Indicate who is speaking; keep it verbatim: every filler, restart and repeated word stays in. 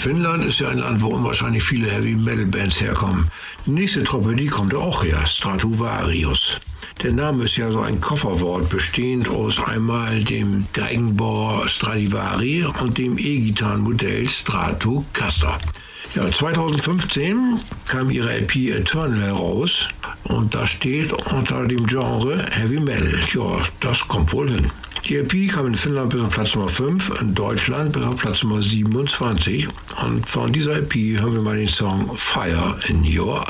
Speaker 1: Finnland ist ja ein Land, wo unwahrscheinlich viele Heavy-Metal-Bands herkommen. Die nächste Truppe, die kommt auch her, Stratovarius. Der Name ist ja so ein Kofferwort, bestehend aus einmal dem Geigenbauer Stradivari und dem E-Gitarrenmodell Stratocaster. Ja, zweitausendfünfzehn kam ihre L P Eternal heraus und da steht unter dem Genre Heavy Metal. Ja, das kommt wohl hin. Die L P kam in Finnland bis auf Platz Nummer fünf, in Deutschland bis auf Platz Nummer siebenundzwanzig und von dieser L P hören wir mal den Song Fire in Your